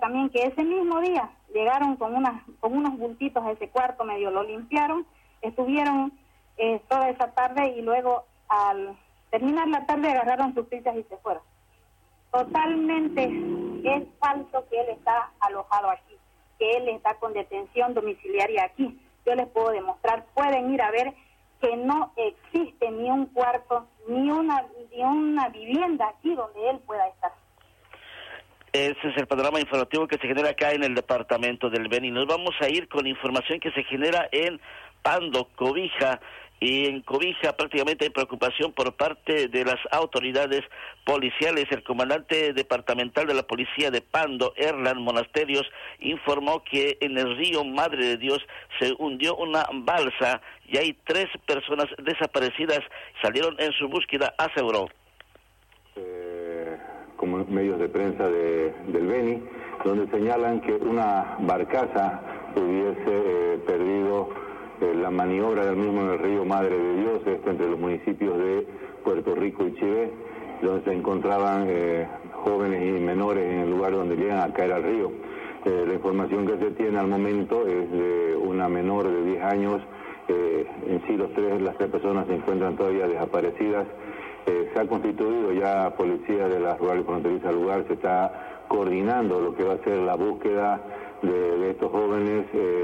también que ese mismo día llegaron con unos bultitos a ese cuarto, medio lo limpiaron, estuvieron toda esa tarde y luego al terminar la tarde agarraron sus fichas y se fueron. Totalmente es falso que él está alojado aquí, que él está con detención domiciliaria aquí. Yo les puedo demostrar, pueden ir a ver que no existe ni un cuarto, ni una vivienda aquí donde él pueda estar. Ese es el panorama informativo que se genera acá en el departamento del Beni. Nos vamos a ir con información que se genera en Pando, Cobija. Y en Cobija prácticamente hay preocupación por parte de las autoridades policiales. El comandante departamental de la policía de Pando, Erlan Monasterios, informó que en el río Madre de Dios se hundió una balsa y hay 3 personas desaparecidas. Salieron en su búsqueda, aseguró. Como medios de prensa del Beni, donde señalan que una barcaza hubiese perdido la maniobra del mismo en el río Madre de Dios, entre los municipios de Puerto Rico y Chivé, donde se encontraban jóvenes y menores en el lugar donde llegan a caer al río. La información que se tiene al momento es de una menor de 10 años, en sí las tres personas se encuentran todavía desaparecidas. Se ha constituido ya policía de la rural y fronteriza al lugar, se está coordinando lo que va a ser la búsqueda de estos jóvenes,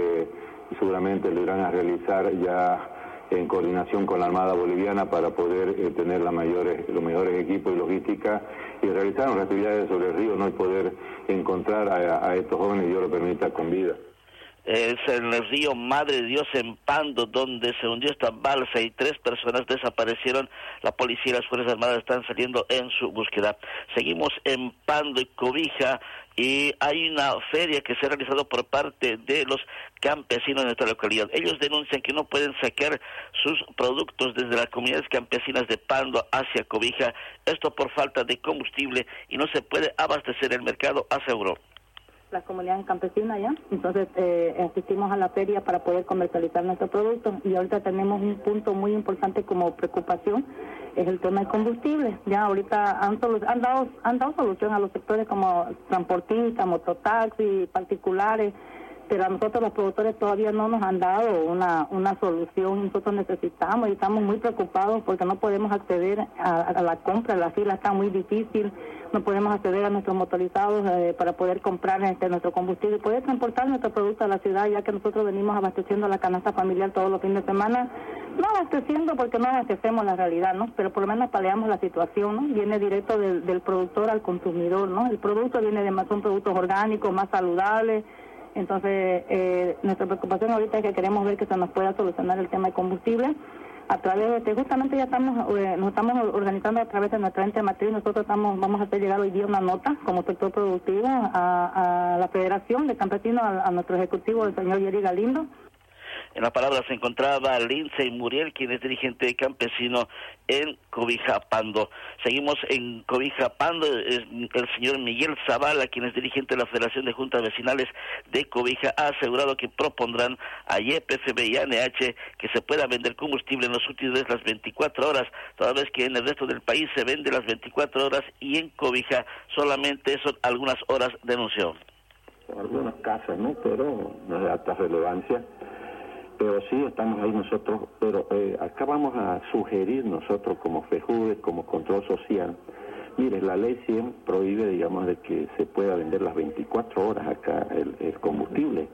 y seguramente lo irán a realizar ya en coordinación con la Armada Boliviana para poder tener los mejores equipos y logística y realizar unas actividades sobre el río, ¿no? Y poder encontrar a estos jóvenes, Dios lo permita, con vida. Es en el río Madre de Dios en Pando donde se hundió esta balsa y 3 personas desaparecieron. La policía y las Fuerzas Armadas están saliendo en su búsqueda. Seguimos en Pando y Cobija y hay una feria que se ha realizado por parte de los campesinos de esta localidad. Ellos denuncian que no pueden sacar sus productos desde las comunidades campesinas de Pando hacia Cobija, esto por falta de combustible y no se puede abastecer el mercado, aseguró. Las comunidades campesinas ya, entonces asistimos a la feria para poder comercializar nuestros productos y ahorita tenemos un punto muy importante como preocupación, es el tema del combustible. Ya ahorita han dado solución a los sectores como transportistas, mototaxis, particulares, pero a nosotros los productores todavía no nos han dado una solución. Nosotros necesitamos y estamos muy preocupados porque no podemos acceder a la compra, la fila está muy difícil, no podemos acceder a nuestros motorizados para poder comprar nuestro combustible y poder transportar nuestro producto a la ciudad, ya que nosotros venimos abasteciendo la canasta familiar todos los fines de semana, no abasteciendo porque no abastecemos la realidad, ¿no? Pero por lo menos paliamos la situación, ¿no? Viene directo del productor al consumidor, ¿no? El producto son productos orgánicos, más saludables. Entonces, nuestra preocupación ahorita es que queremos ver que se nos pueda solucionar el tema de combustible a través de justamente ya nos estamos organizando a través de nuestra ente matriz. Nosotros vamos a hacer llegar hoy día una nota como sector productivo a la Federación de Campesinos, a nuestro ejecutivo, el señor Yeri Galindo. En la palabra se encontraba Lindsay Muriel, quien es dirigente campesino en Cobija Pando. Seguimos en Cobija Pando, el señor Miguel Zavala, quien es dirigente de la Federación de Juntas Vecinales de Cobija, ha asegurado que propondrán a YPFB y ANH que se pueda vender combustible en los útiles las 24 horas, toda vez que en el resto del país se vende las 24 horas y en Cobija solamente son algunas horas, denunció. Algunos casos, ¿no? Pero no es de alta relevancia. Pero sí estamos ahí nosotros, pero acá vamos a sugerir nosotros como FEJUVE, como control social. Mire, la ley 100 prohíbe, digamos, de que se pueda vender las 24 horas acá el combustible.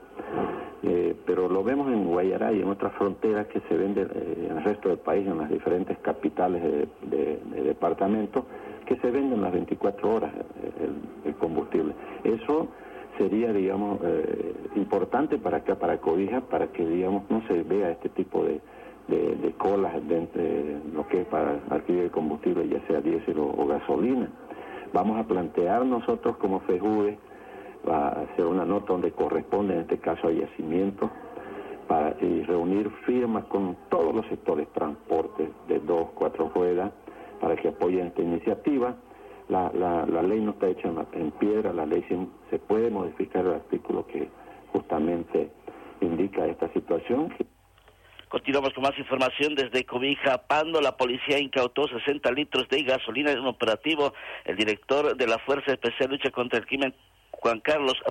Pero lo vemos en Guayará y en otras fronteras que se vende en el resto del país, en las diferentes capitales de departamentos, que se venden las 24 horas el combustible. Eso sería, digamos, importante para acá, para Cobija, para que, digamos, no se vea este tipo de colas de lo que es para adquirir el combustible, ya sea diésel o gasolina. Vamos a plantear nosotros como FEJUVE, va a hacer una nota donde corresponde, en este caso, a yacimientos, y reunir firmas con todos los sectores, transportes de 2, 4 ruedas, para que apoyen esta iniciativa. La ley no está hecha en piedra, la ley se puede modificar el artículo que justamente indica esta situación. Continuamos con más información desde Cobija Pando. La policía incautó 60 litros de gasolina en un operativo. El director de la Fuerza Especial de Lucha contra el Crimen, Juan Carlos